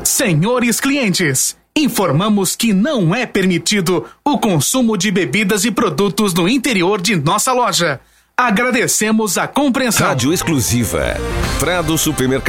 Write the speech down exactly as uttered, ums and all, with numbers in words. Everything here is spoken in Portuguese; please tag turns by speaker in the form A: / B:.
A: Senhores clientes, informamos que não é permitido o consumo de bebidas e produtos no interior de nossa loja. Agradecemos a compreensão.
B: Rádio exclusiva. Prado Supermercado.